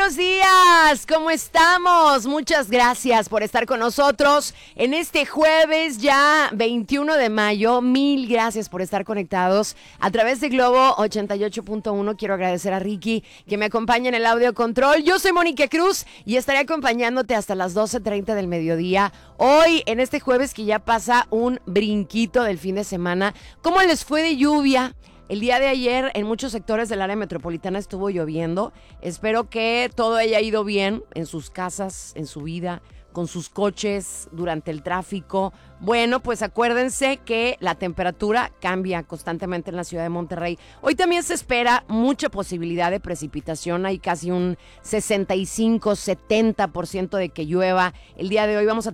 buenos días, ¿cómo estamos? Muchas gracias por estar con nosotros en este jueves ya 21 de mayo. Mil gracias por estar conectados a través de Globo 88.1. Quiero agradecer a Ricky que me acompaña en el audio control. Yo soy Mónica Cruz y estaré acompañándote hasta las 12:30 del mediodía. Hoy, en este jueves que ya pasa un brinquito del fin de semana. ¿Cómo les fue de lluvia? El día de ayer en muchos sectores del área metropolitana estuvo lloviendo. Espero que todo haya ido bien en sus casas, en su vida, con sus coches, durante el tráfico. Bueno, pues acuérdense que la temperatura cambia constantemente en la ciudad de Monterrey. Hoy también se espera mucha posibilidad de precipitación. Hay casi un 65-70% de que llueva. El día de hoy vamos a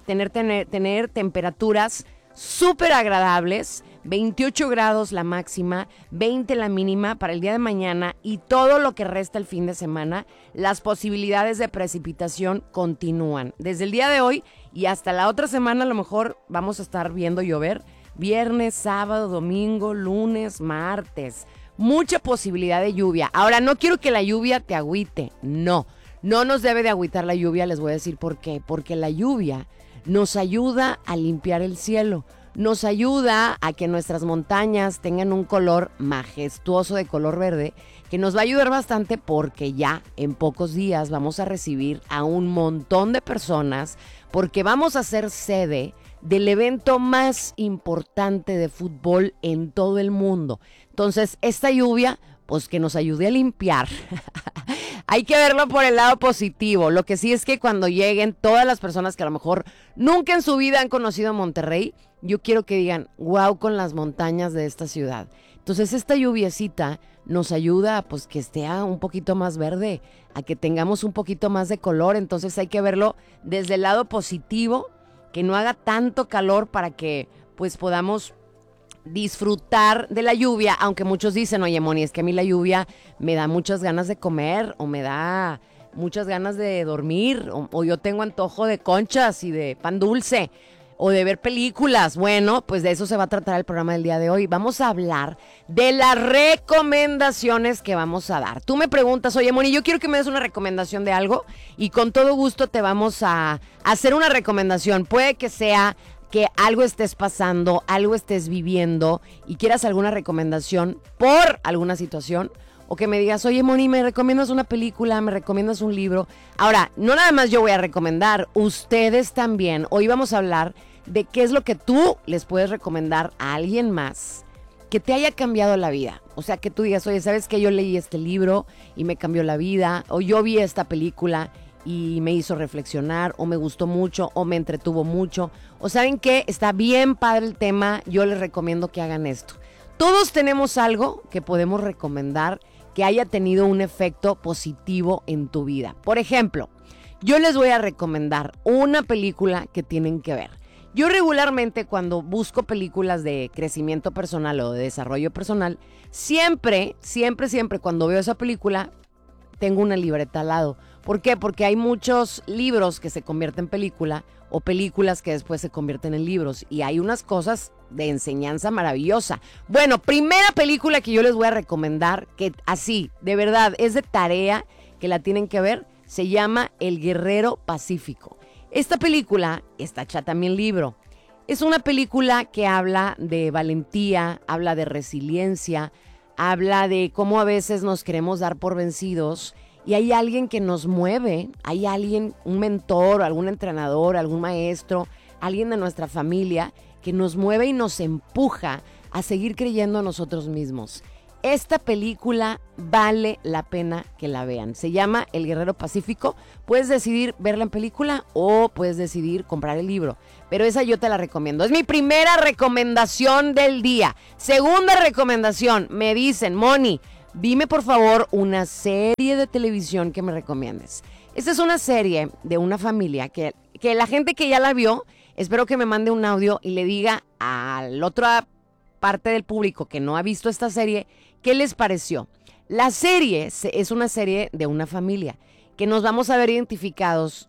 tener temperaturas súper agradables. 28 grados la máxima, 20 la mínima para el día de mañana y todo lo que resta el fin de semana. Las posibilidades de precipitación continúan. Desde el día de hoy y hasta la otra semana a lo mejor vamos a estar viendo llover. Viernes, sábado, domingo, lunes, martes. Mucha posibilidad de lluvia. Ahora, no quiero que la lluvia te agüite. No nos debe de agüitar la lluvia. Les voy a decir por qué. Porque la lluvia nos ayuda a limpiar el cielo. Nos ayuda a que nuestras montañas tengan un color majestuoso de color verde, que nos va a ayudar bastante porque ya en pocos días vamos a recibir a un montón de personas, porque vamos a ser sede del evento más importante de fútbol en todo el mundo. Entonces, esta lluvia, pues que nos ayude a limpiar. Hay que verlo por el lado positivo. Lo que sí es que cuando lleguen todas las personas que a lo mejor nunca en su vida han conocido Monterrey, yo quiero que digan, wow, con las montañas de esta ciudad. Entonces esta lluviecita nos ayuda a pues, que esté un poquito más verde, a que tengamos un poquito más de color. Entonces hay que verlo desde el lado positivo, que no haga tanto calor para que pues podamos disfrutar de la lluvia, aunque muchos dicen, oye Moni, es que a mí la lluvia me da muchas ganas de comer o me da muchas ganas de dormir o yo tengo antojo de conchas y de pan dulce o de ver películas. Bueno, pues de eso se va a tratar el programa del día de hoy. Vamos a hablar de las recomendaciones que vamos a dar. Tú me preguntas, oye Moni, yo quiero que me des una recomendación de algo y con todo gusto te vamos a hacer una recomendación. Puede que sea que algo estés pasando, algo estés viviendo y quieras alguna recomendación por alguna situación, o que me digas, oye Moni, ¿me recomiendas una película? ¿Me recomiendas un libro? Ahora, no nada más yo voy a recomendar, ustedes también. Hoy vamos a hablar de qué es lo que tú les puedes recomendar a alguien más que te haya cambiado la vida. O sea, que tú digas, oye, ¿sabes qué? Yo leí este libro y me cambió la vida, o yo vi esta película y me hizo reflexionar, o me gustó mucho, o me entretuvo mucho, o ¿saben qué? Está bien padre el tema, yo les recomiendo que hagan esto. Todos tenemos algo que podemos recomendar que haya tenido un efecto positivo en tu vida. Por ejemplo, yo les voy a recomendar una película que tienen que ver. Yo regularmente cuando busco películas de crecimiento personal o de desarrollo personal, siempre cuando veo esa película, tengo una libreta al lado. ¿Por qué? Porque hay muchos libros que se convierten en película o películas que después se convierten en libros y hay unas cosas de enseñanza maravillosa. Bueno, primera película que yo les voy a recomendar, que así, de verdad, es de tarea que la tienen que ver, se llama El Guerrero Pacífico. Esta película está hecha también libro. Es una película que habla de valentía, habla de resiliencia, habla de cómo a veces nos queremos dar por vencidos y hay alguien que nos mueve, hay alguien, un mentor, algún entrenador, algún maestro, alguien de nuestra familia que nos mueve y nos empuja a seguir creyendo en nosotros mismos. Esta película vale la pena que la vean. Se llama El Guerrero Pacífico. Puedes decidir verla en película o puedes decidir comprar el libro. Pero esa yo te la recomiendo. Es mi primera recomendación del día. Segunda recomendación. Me dicen, Moni, dime por favor una serie de televisión que me recomiendes. Esta es una serie de una familia que la gente que ya la vio, espero que me mande un audio y le diga a la otra parte del público que no ha visto esta serie, ¿qué les pareció? La serie es una serie de una familia que nos vamos a ver identificados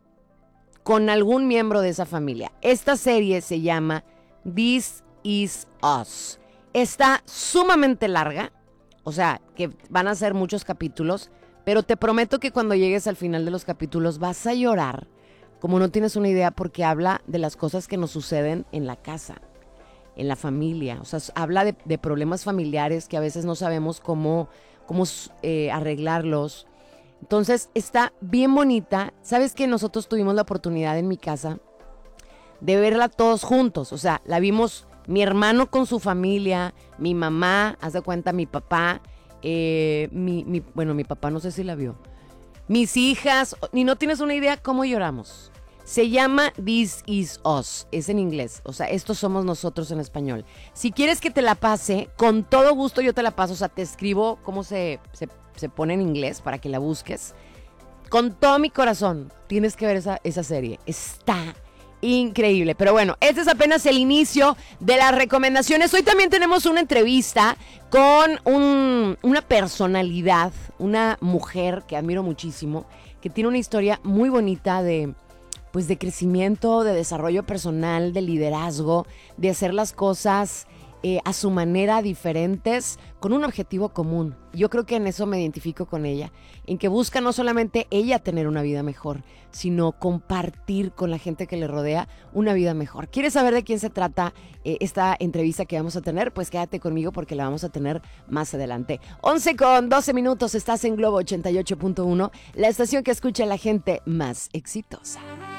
con algún miembro de esa familia. Esta serie se llama This Is Us. Está sumamente larga, O sea, que van a ser muchos capítulos, pero te prometo que cuando llegues al final de los capítulos vas a llorar, como no tienes una idea, porque habla de las cosas que nos suceden en la casa, en la familia. O sea, habla de problemas familiares que a veces no sabemos cómo arreglarlos. Entonces, está bien bonita. ¿Sabes que nosotros tuvimos la oportunidad en mi casa de verla todos juntos? O sea, la vimos mi hermano con su familia, mi mamá, haz de cuenta, mi papá, bueno, mi papá no sé si la vio, mis hijas, ni no tienes una idea cómo lloramos. Se llama This Is Us, es en inglés, o sea, estos somos nosotros en español. Si quieres que te la pase, con todo gusto yo te la paso, o sea, te escribo cómo se pone en inglés para que la busques. Con todo mi corazón, tienes que ver esa serie, está increíble. Pero bueno, este es apenas el inicio de las recomendaciones. Hoy también tenemos una entrevista con una personalidad, una mujer que admiro muchísimo, que tiene una historia muy bonita de crecimiento, de desarrollo personal, de liderazgo, de hacer las cosas a su manera, diferentes, con un objetivo común. Yo creo que en eso me identifico con ella, en que busca no solamente ella tener una vida mejor, sino compartir con la gente que le rodea una vida mejor. ¿Quieres saber de quién se trata esta entrevista que vamos a tener? Pues quédate conmigo porque la vamos a tener más adelante. 11:12, estás en Globo 88.1, la estación que escucha a la gente más exitosa.